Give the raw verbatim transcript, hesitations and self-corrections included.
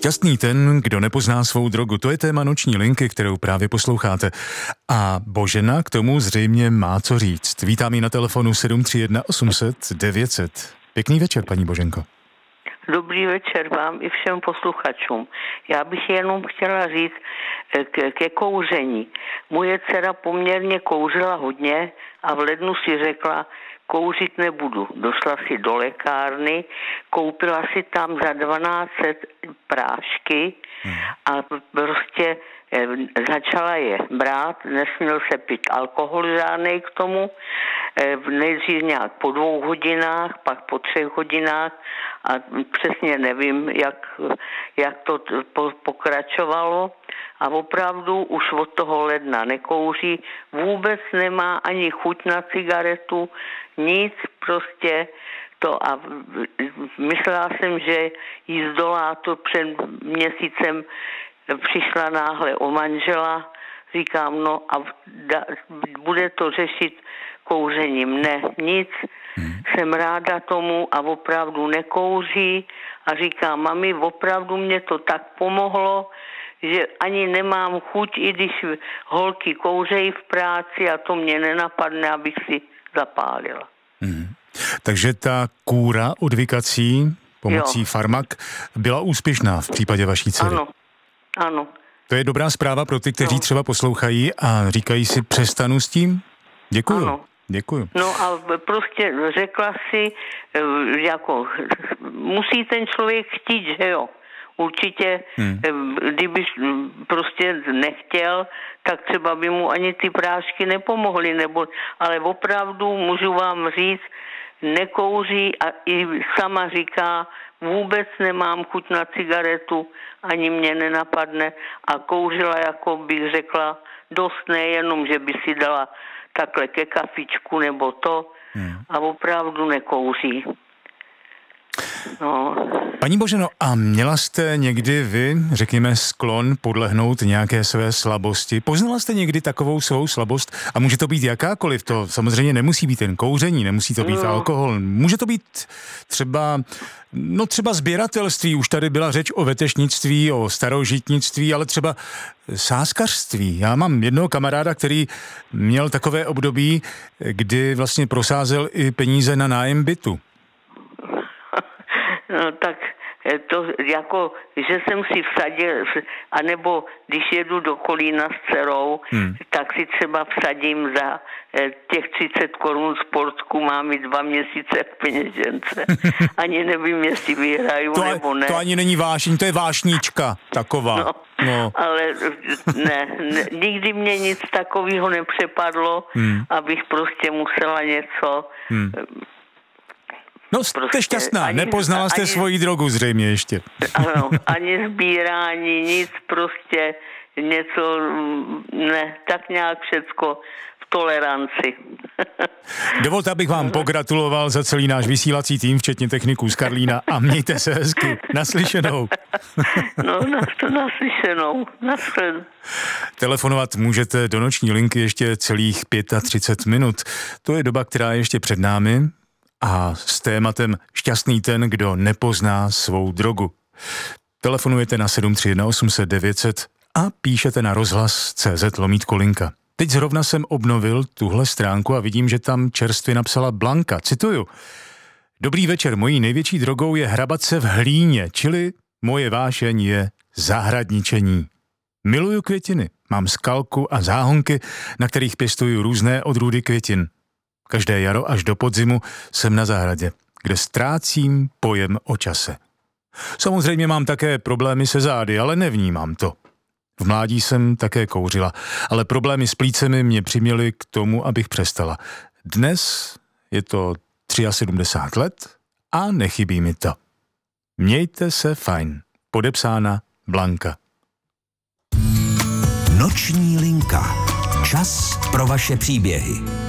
Šťastný ten, kdo nepozná svou drogu, to je téma Noční linky, kterou právě posloucháte. A Božena k tomu zřejmě má co říct. Vítám ji na telefonu sedm tři jedna osm set devět set. Pěkný večer, paní Boženko. Dobrý večer vám i všem posluchačům. Já bych jenom chtěla říct ke, ke kouření. Moje dcera poměrně kouřila hodně a v lednu si řekla, kouřit nebudu. Došla si do lékárny, koupila si tam za dvanáct set prášky a prostě začala je brát, nesměl se pít alkohol žádnej k tomu, nejdřív nějak po dvou hodinách, pak po třech hodinách a přesně nevím, jak, jak to pokračovalo a opravdu už od toho ledna nekouří, vůbec nemá ani chuť na cigaretu, nic prostě to a myslela jsem, že jí zdolá to před měsícem. Přišla náhle o manžela, říkám, no a da, bude to řešit kouřením. Ne, nic, hmm. jsem ráda tomu a opravdu nekouří a říkám, mami, opravdu mě to tak pomohlo, že ani nemám chuť, i když holky kouřejí v práci a to mě nenapadne, abych si zapálila. Hmm. Takže ta kúra odvykací pomocí jo. farmak byla úspěšná v případě vaší dcery. Ano. Ano. To je dobrá zpráva pro ty, kteří no. třeba poslouchají a říkají si, přestanu s tím? Děkuju. Ano. Děkuju. No a prostě řekla si, jako musí ten člověk chtít, že jo. Určitě, hmm. kdyby prostě nechtěl, tak třeba by mu ani ty prášky nepomohly, nebo, ale opravdu můžu vám říct, nekouří a i sama říká, vůbec nemám chuť na cigaretu, ani mě nenapadne a kouřila, jako bych řekla, dost nejenom, že by si dala takhle ke kafičku nebo to hmm. a opravdu nekouří. No. Paní Boženo, a měla jste někdy vy, řekněme, sklon podlehnout nějaké své slabosti? Poznala jste někdy takovou svou slabost? A může to být jakákoliv, to samozřejmě nemusí být jen kouření, nemusí to být no. alkohol, může to být třeba, no třeba sběratelství, už tady byla řeč o vetešnictví, o starožitnictví, ale třeba sázkařství. Já mám jednoho kamaráda, který měl takové období, kdy vlastně prosázel i peníze na nájem bytu. No tak to jako, že jsem si vsadil, anebo když jedu do Kolína s dcerou, hmm. tak si třeba vsadím za těch třicet korun sportku, mám i dva měsíce v peněžence. Ani nevím, jestli vyhraju to, nebo ne. To ani není vášeň, to je vášnička taková. No, no. Ale ne, ne, nikdy mě nic takového nepřepadlo, hmm. abych prostě musela něco... Hmm. No jste prostě šťastná, ani, nepoznala jste ani, svoji drogu zřejmě ještě. Ano, ani sbírání, nic, prostě něco, ne, tak nějak všecko v toleranci. Dovolte, abych vám pogratuloval za celý náš vysílací tým, včetně techniků z Karlína a mějte se hezky. Naslyšenou. No, naslyšenou. Naschledanou. Telefonovat můžete do Noční linky ještě celých třicet pět minut. To je doba, která je ještě před námi. A s tématem šťastný ten, kdo nepozná svou drogu. Telefonujete na sedm tři jedna osm set devět set a píšete na rozhlas tečka cé zet lomítko linka. Teď zrovna jsem obnovil tuhle stránku a vidím, že tam čerstvě napsala Blanka. Cituju. Dobrý večer, mojí největší drogou je hrabat se v hlíně, čili moje vášeň je zahradničení. Miluju květiny, mám skalku a záhonky, na kterých pěstuju různé odrůdy květin. Každé jaro až do podzimu jsem na zahradě, kde ztrácím pojem o čase. Samozřejmě mám také problémy se zády, ale nevnímám to. V mládí jsem také kouřila, ale problémy s plícemi mě přiměly k tomu, abych přestala. Dnes je to sedmdesát tři let a nechybí mi to. Mějte se fajn. Podepsána Blanka. Noční linka. Čas pro vaše příběhy.